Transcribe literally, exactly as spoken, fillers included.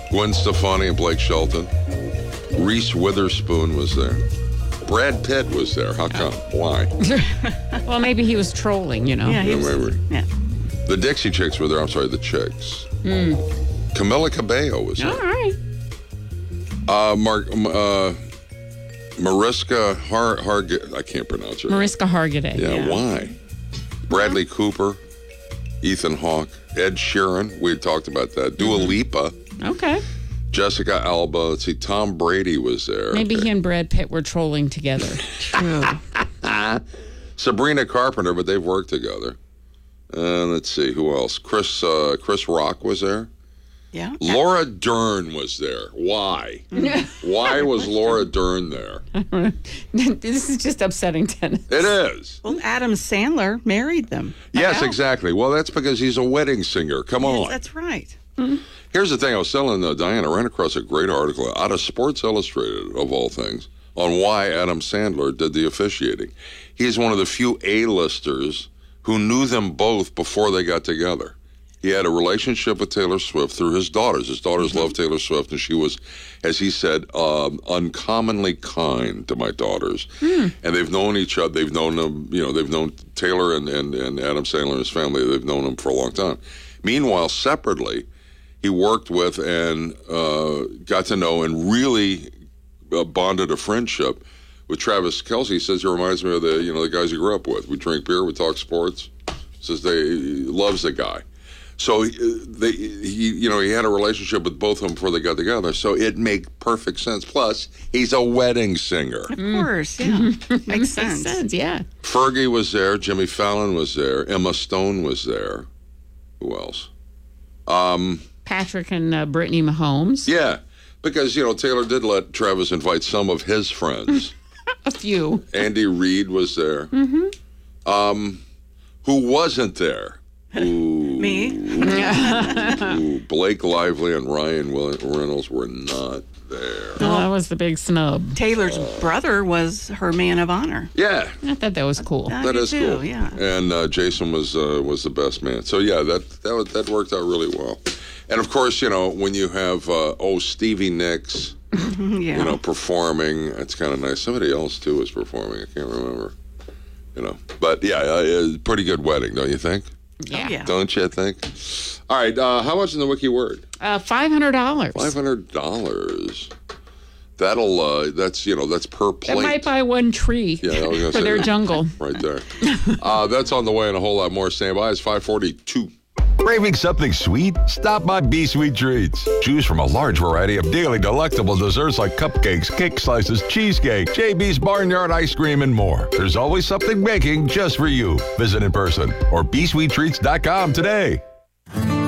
Gwen Stefani and Blake Shelton. Reese Witherspoon was there. Brad Pitt was there. How come? Why? Well, maybe he was trolling, you know. Yeah, he Yeah, was, maybe. yeah. The Dixie Chicks were there. I'm sorry, the Chicks. Camila Cabello was All there. right. Uh, Mark, uh, Mariska Har, Hargitay. I can't pronounce her. Mariska Hargitay. Yeah, Yeah. why? Bradley Cooper, Ethan Hawke, Ed Sheeran. We had talked about that. Dua Lipa, Okay. Jessica Alba. Let's see, Tom Brady was there. Maybe Okay. he and Brad Pitt were trolling together. True. Sabrina Carpenter, but they've worked together. Uh, let's see, who else? Chris uh, Chris Rock was there. Yeah. Laura Dern was there. Why? Why was Laura Dern there? This is just upsetting tennis. It is. Well, Adam Sandler married them. Yes, know. exactly. Well, that's because he's a wedding singer. Come Yes, on. that's right. Here's the thing. I was telling uh, Diana, I ran across a great article out of Sports Illustrated, of all things, on why Adam Sandler did the officiating. He's one of the few A-listers who knew them both before they got together. He had a relationship with Taylor Swift through his daughters. His daughters mm-hmm. love Taylor Swift, and she was, as he said, um, uncommonly kind to my daughters. Mm. And they've known each other. They've known them, you know, they've known Taylor and, and, and Adam Sandler and his family. They've known them for a long time. Meanwhile, separately, he worked with and uh, got to know and really uh, bonded a friendship with Travis Kelce. He says he reminds me of the, you know, the guys he grew up with. We drink beer, we talk sports. Says they he loves the guy. So they, he, you know, he had a relationship with both of them before they got together. So it made perfect sense. Plus, he's a wedding singer. Of course, yeah. Makes sense. Makes sense, yeah. Fergie was there. Jimmy Fallon was there. Emma Stone was there. Who else? Um, Patrick and uh, Brittany Mahomes. yeah, because, you know, Taylor did let Travis invite some of his friends. A few. Andy Reid was there. Mm-hmm. Um, who wasn't there? Ooh, Me? ooh, Blake Lively and Ryan Reynolds were not there. Oh, that was the big snub. Taylor's brother was her man of honor. Yeah, I thought that was cool. I that do is too, cool. Yeah. And uh, Jason was uh, was the best man. So yeah, that that was- that worked out really well. And of course, you know, when you have uh, oh Stevie Nicks, yeah. you know, performing, it's kind of nice. Somebody else too was performing. I can't remember. You know, but yeah, uh, pretty good wedding, don't you think? Yeah. Oh, yeah. Don't you think? All right, uh, how much in the Wiki Word? Uh, five hundred dollars. Five hundred dollars. That'll uh, that's you know that's per plate. That might buy one tree Yeah, I was gonna for say their that. jungle. Right there. uh, that's on the way and a whole lot more. Stand by. It's five forty-two. Craving something sweet? Stop by B Sweet Treats. Choose from a large variety of daily delectable desserts like cupcakes, cake slices, cheesecake, J B's Barnyard ice cream, and more. There's always something baking just for you. Visit in person or b sweet treats dot com today.